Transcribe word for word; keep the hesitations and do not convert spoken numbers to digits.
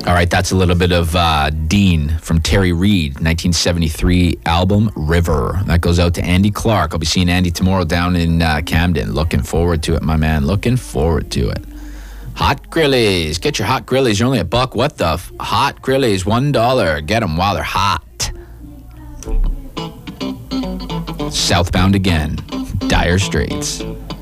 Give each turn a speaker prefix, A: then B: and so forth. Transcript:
A: All right, that's a little bit of uh, Dean from Terry Reid, nineteen seventy-three album, River. That goes out to Andy Clark. I'll be seeing Andy tomorrow down in uh, Camden. Looking forward to it, my man. Looking forward to it. Hot Grillies. Get your hot Grillies. You're only a buck. What the? F- hot Grillies, one dollar. Get them while they're hot. Southbound again. Dire Straits.